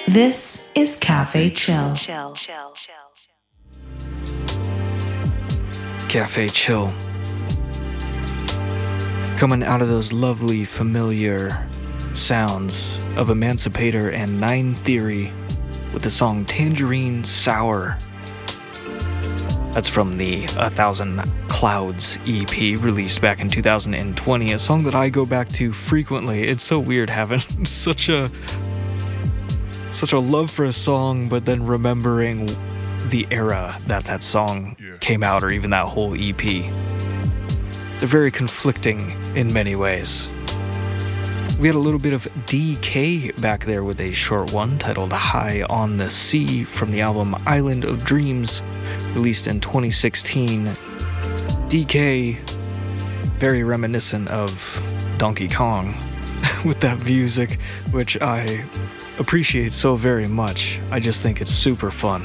This is Cafe Chill. Cafe Chill. Coming out of those lovely, familiar sounds of Emancipator and Nine Theory with the song Tangerine Sour. That's from the 1,000 Clouds EP released back in 2020, a song that I go back to frequently. It's so weird having such a love for a song, but then remembering the era that song came out, or even that whole EP. They're very conflicting in many ways. We had a little bit of DK back there with a short one titled High on the Sea from the album Island of Dreams, released in 2016. DK, very reminiscent of Donkey Kong with that music, which I appreciate so very much. I just think it's super fun.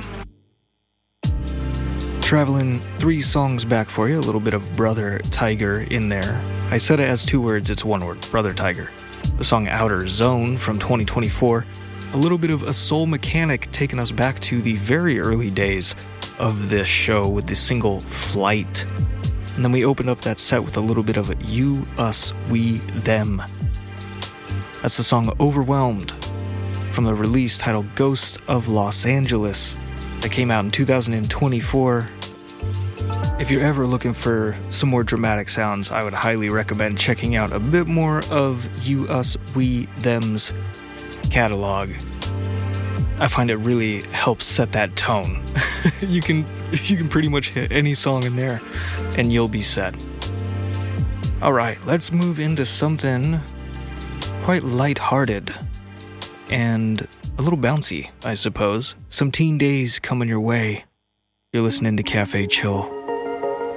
Traveling 3 songs back for you, a little bit of Brother Tiger in there. I said it as 2 words, it's 1 word, Brother Tiger. The song Outer Zone from 2024. A little bit of A Soul Mechanic taking us back to the very early days of this show with the single Flight. And then we opened up that set with a little bit of You, Us, We, Them. That's the song Overwhelmed from the release titled Ghost of Los Angeles that came out in 2024. If you're ever looking for some more dramatic sounds, I would highly recommend checking out a bit more of You, Us, We, Them's catalog. I find it really helps set that tone. You can pretty much hit any song in there and you'll be set. Alright, let's move into something quite lighthearted and a little bouncy, I suppose. Some teen days coming your way. You're listening to Cafe Chill.